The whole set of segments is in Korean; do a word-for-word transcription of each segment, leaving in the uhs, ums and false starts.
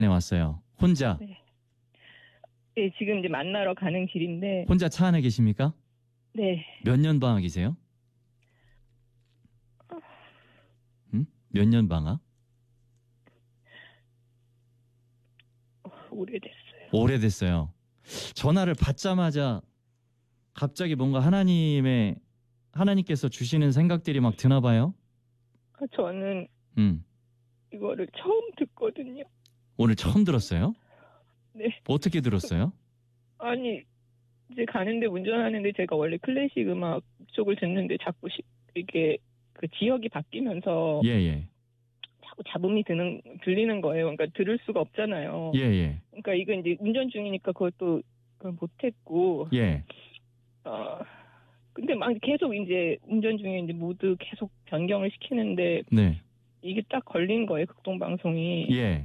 네, 왔어요. 혼자? 네. 네, 지금 이제 만나러 가는 길인데. 혼자 차 안에 계십니까? 네. 몇 년 방학이세요? 응? 몇 년 방학? 오래됐어요. 오래됐어요. 전화를 받자마자 갑자기 뭔가 하나님의 하나님께서 주시는 생각들이 막 드나 봐요. 저는 음. 이거를 처음 듣거든요. 오늘 처음 들었어요? 네. 어떻게 들었어요? 아니 이제 가는데 운전하는데 제가 원래 클래식 음악 쪽을 듣는데 자꾸 시, 이게 그 지역이 바뀌면서 예예. 예. 자꾸 잡음이 드는 들리는 거예요. 그러니까 들을 수가 없잖아요. 예예. 예. 그러니까 이거 이제 운전 중이니까 그것도 그걸 못했고. 예. 어 근데 막 계속 이제 운전 중에 이제 모두 계속 변경을 시키는데. 네. 이게 딱 걸린 거예요, 극동방송이. 예.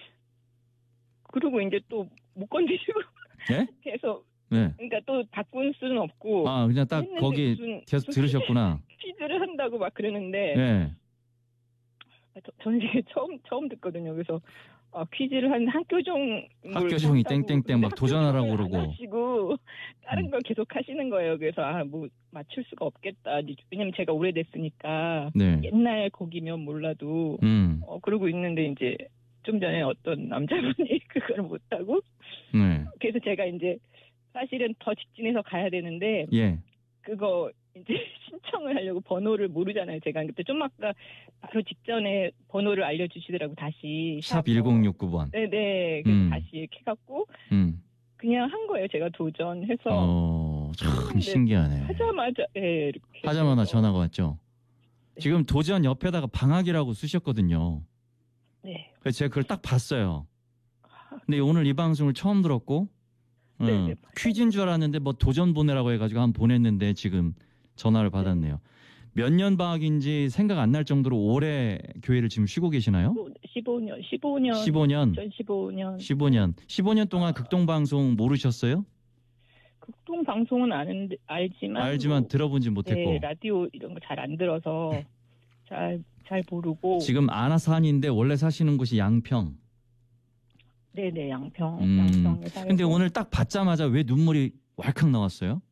그리고 이제 또 못 건드리고. 예? 계속. 네. 그러니까 또 바꿀 수는 없고. 아, 그냥 딱 거기 계속 들으셨구나. 퀴즈를 한다고 막 그러는데. 예. 저는 이게 처음, 처음 듣거든요. 그래서, 아, 퀴즈를 한 학교종. 학교종이 땡땡땡 막 도전하라고 그러고. 하시고, 다른 음. 걸 계속 하시는 거예요. 그래서, 아, 뭐, 맞출 수가 없겠다. 왜냐면 제가 오래됐으니까. 네. 옛날 곡이면 몰라도. 음. 어, 그러고 있는데, 이제, 좀 전에 어떤 남자분이 그걸 못하고. 네. 그래서 제가 이제, 사실은 더 직진해서 가야 되는데. 예. 그거, 이제 신청을 하려고 번호를 모르잖아요. 제가 그때 좀 아까 바로 직전에 번호를 알려주시더라고 다시. 샵 일공육구 번. 네네. 그래서 음. 다시 이렇게 해갖고 음. 그냥 한 거예요. 제가 도전해서. 어, 참 신기하네. 하자마자 예, 이렇게. 하자마자 전화가 왔죠. 네. 지금 도전 옆에다가 방학이라고 쓰셨거든요. 네. 그래서 제가 그걸 딱 봤어요. 근데 오늘 이 방송을 처음 들었고 어, 네네. 퀴즈인 줄 알았는데 뭐 도전 보내라고 해가지고 한번 보냈는데 지금 전화를 받았네요. 네. 몇 년 방학인지 생각 안 날 정도로 오래 교회를 지금 쉬고 계시나요? 십오 년, 십오 년. 십오 년. 이천십오 년. 십오 년. 십오 년 동안 극동방송 모르셨어요? 극동방송은 아는데, 알지만. 알지만 뭐, 들어보지 못했고. 네, 라디오 이런 거 잘 안 들어서 잘, 잘 모르고. 지금 안아산인데 원래 사시는 곳이 양평. 네네, 양평. 음, 양평에 살고. 근데 오늘 딱 받자마자 왜 눈물이 왈칵 나왔어요?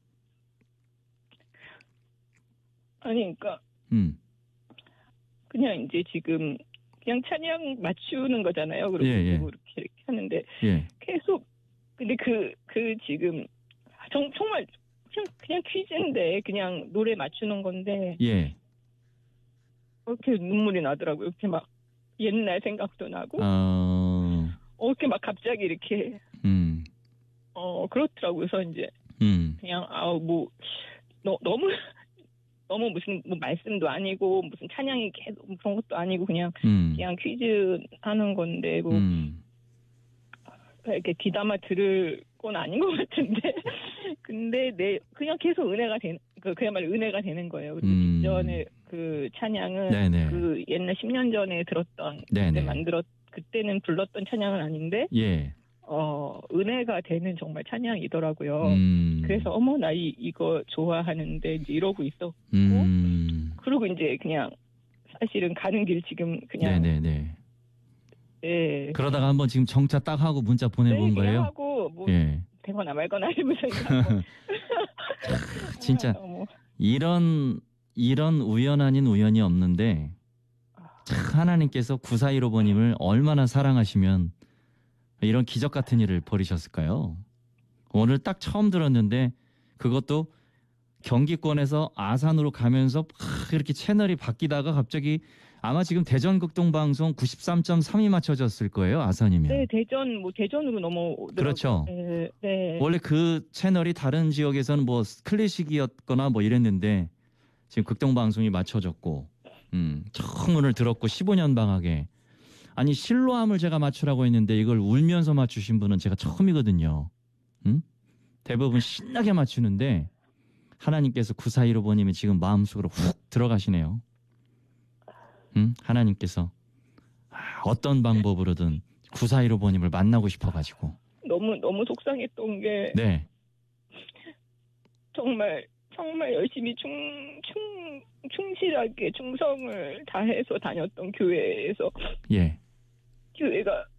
아니, 그러니까. 음. 그냥 이제 지금 그냥 찬양 맞추는 거잖아요. 그리고 예, 예. 이렇게, 이렇게 하는데 예. 계속 근데 그, 그 지금 정, 정말 그냥, 그냥 퀴즈인데 그냥 노래 맞추는 건데 예. 이렇게 눈물이 나더라고요. 이렇게 막 옛날 생각도 나고 어, 어, 이렇게 막 갑자기 이렇게 음. 어 그렇더라고요. 그래서 이제 음. 그냥 아우 뭐 너, 너무 너무 무슨 뭐 말씀도 아니고 무슨 찬양이 계속 그런 것도 아니고 그냥 음. 그냥 퀴즈 하는 건데 뭐 음. 이렇게 귀담아 들을 건 아닌 것 같은데 근데 내 그냥 계속 은혜가 되는 그 그야말로 은혜가 되는 거예요. 그리고 음. 직전에 그 찬양은 네네. 그 옛날 십 년 전에 들었던 네네. 그때 만들었 그때는 불렀던 찬양은 아닌데 예. 어 은혜가 되는 정말 찬양이더라고요. 음. 그래서 어머 나 이, 이거 좋아하는데 이제 이러고 있었고 음. 그리고 이제 그냥 사실은 가는 길 지금 그냥 네네네. 예. 그러다가 한번 지금 정차 딱 하고 문자 보내본 네, 거예요? 하고 뭐 예. 되거나 말거나 이러면서 이거 진짜 이런 이런 우연 아닌 우연이 없는데 참 하나님께서 구사일오 번님을 얼마나 사랑하시면 이런 기적 같은 일을 벌이셨을까요? 오늘 딱 처음 들었는데 그것도 경기권에서 아산으로 가면서 이렇게 채널이 바뀌다가 갑자기 아마 지금 대전 극동방송 구십삼 점 삼이 맞춰졌을 거예요. 아산이면. 네, 대전 뭐 대전으로 넘어오더라고요. 그렇죠. 네, 네. 원래 그 채널이 다른 지역에서는 뭐 클래식이었거나 뭐 이랬는데 지금 극동방송이 맞춰졌고 음, 처음 오늘 들었고 십오 년 방학에 아니 실로암을 제가 맞추라고 했는데 이걸 울면서 맞추신 분은 제가 처음이거든요. 음? 대부분 신나게 맞추는데 하나님께서 구사일오 번님이 지금 마음속으로 훅 들어가시네요. 음? 하나님께서 어떤 방법으로든 구사일오 번님을 만나고 싶어가지고 너무 너무 속상했던 게 네. 정말 정말 열심히 충, 충, 충실하게 충성을 다해서 다녔던 교회에서 예. 교회가